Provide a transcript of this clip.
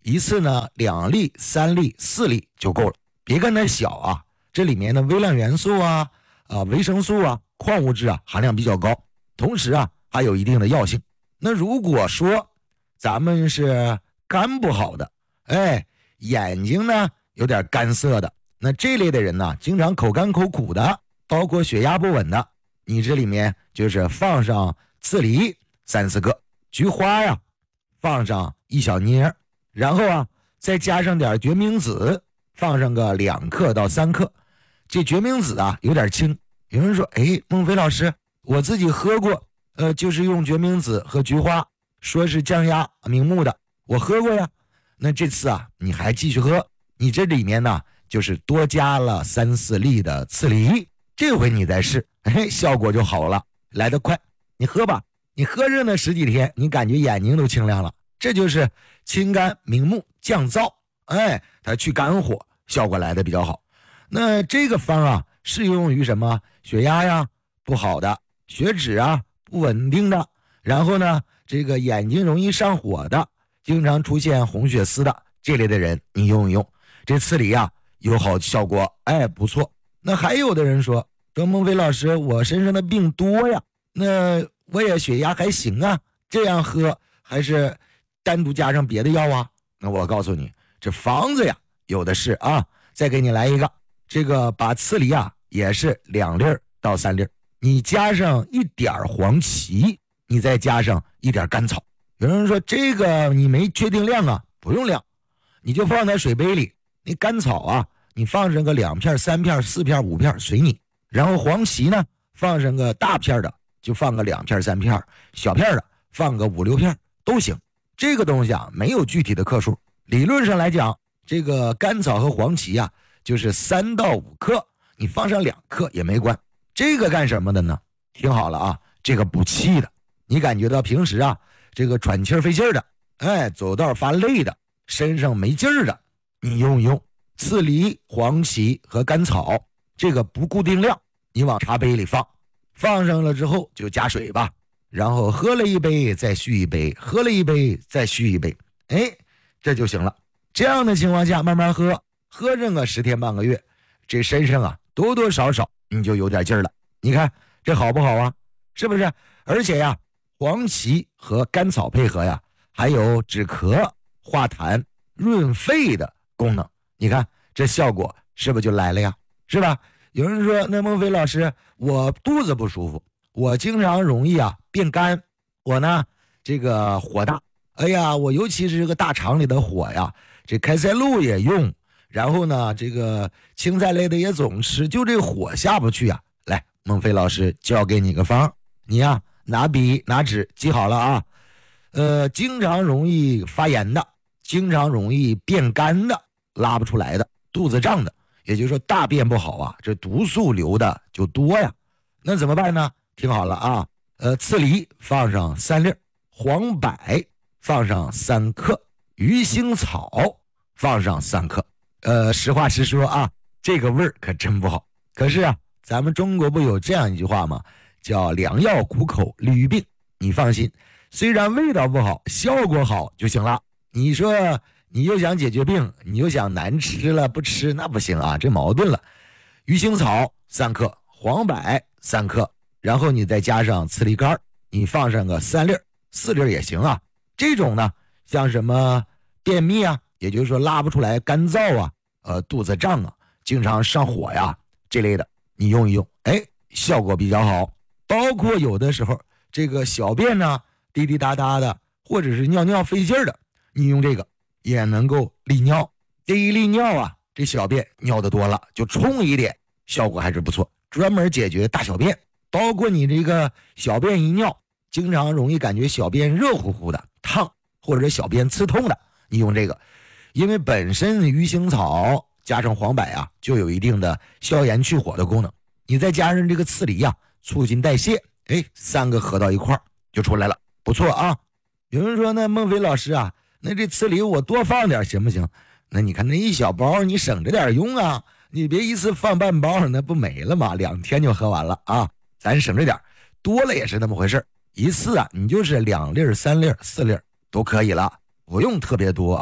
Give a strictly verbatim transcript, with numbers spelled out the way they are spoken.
一次呢两粒、三粒、四粒就够了。别看它小啊，这里面的微量元素啊、啊维生素啊、矿物质啊含量比较高，同时啊还有一定的药性。那如果说咱们是肝不好的，哎，眼睛呢有点干涩的，那这类的人呢，经常口干口苦的，包括血压不稳的，你这里面就是放上刺梨三四个，菊花呀放上一小捏，然后啊再加上点决明子，放上个两克到三克。这决明子啊有点轻，有人说，哎，孟非老师，我自己喝过，呃，就是用决明子和菊花，说是降压明目的，我喝过呀。那这次啊，你还继续喝，你这里面呢就是多加了三四粒的刺梨，这回你再试，哎，效果就好了，来得快。你喝吧，你喝着呢十几天，你感觉眼睛都清亮了，这就是清肝明目降燥，哎，它去肝火，效果来的比较好。那这个方啊，适用于什么？血压呀不好的，血脂啊不稳定的，然后呢，这个眼睛容易上火的，经常出现红血丝的这类的人，你用一用这刺梨啊，有好效果，哎，不错。那还有的人说，说孟非老师，我身上的病多呀，那我也血压还行啊，这样喝还是单独加上别的药啊？那我告诉你，这方子呀有的是啊，再给你来一个，这个把刺梨啊也是两粒到三粒，你加上一点黄芪，你再加上一点甘草。有人说这个你没确定量啊，不用量，你就放在水杯里，那甘草啊你放上个两片、三片、四片、五片随你，然后黄芪呢放上个大片的就放个两片三片，小片的放个五六片都行。这个东西啊没有具体的克数，理论上来讲，这个甘草和黄芪啊就是三到五克，你放上两克也没关。这个干什么的呢？听好了啊，这个补气的。你感觉到平时啊这个喘气儿费劲儿的，哎，走道发累的，身上没劲儿的，你用一用刺梨、黄芪和甘草，这个不固定量，你往茶杯里放，放上了之后就加水吧，然后喝了一杯再续一杯，喝了一杯再续一杯，哎，这就行了。这样的情况下慢慢喝，喝上个十天半个月，这身上啊多多少少你就有点劲儿了。你看这好不好啊？是不是？而且呀，黄芪和甘草配合呀，还有止咳、化痰、润肺的功能。你看这效果是不是就来了呀？是吧？有人说，那孟非老师，我肚子不舒服，我经常容易啊变干，我呢这个火大，哎呀，我尤其是这个大肠里的火呀，这开塞露也用，然后呢这个青菜类的也总吃，就这火下不去啊。来，孟非老师教给你个方，你呀拿笔拿纸记好了啊。呃，经常容易发炎的，经常容易变干的，拉不出来的，肚子胀的，也就是说大便不好啊，这毒素流的就多呀。那怎么办呢？听好了啊，呃，刺梨放上三粒，黄柏放上三克，鱼腥草放上三克。呃，实话实说啊，这个味儿可真不好。可是啊，咱们中国不有这样一句话吗？叫良药苦口利于病。你放心，虽然味道不好，效果好就行了。你说你又想解决病，你又想难吃了不吃，那不行啊，这矛盾了。鱼腥草三克，黄柏三克，然后你再加上刺梨干，你放上个三粒四粒也行啊。这种呢像什么便秘啊，也就是说拉不出来，干燥啊，呃肚子胀啊，经常上火呀这类的，你用一用，哎，效果比较好。包括有的时候这个小便呢滴滴答答的，或者是尿尿费劲的，你用这个也能够利尿。这一利尿啊，这小便尿的多了就冲一点，效果还是不错，专门解决大小便。包括你这个小便一尿，经常容易感觉小便热乎乎的烫，或者小便刺痛的，你用这个，因为本身鱼腥草加上黄柏啊，就有一定的消炎去火的功能，你再加上这个刺梨啊，促进代谢，哎，三个合到一块就出来了，不错啊。有人说，那孟非老师啊，那这刺梨我多放点行不行？那你看那一小包你省着点用啊，你别一次放半包，那不没了吗？两天就喝完了啊，咱省着点，多了也是那么回事，一次啊你就是两粒三粒四粒都可以了，不用特别多啊。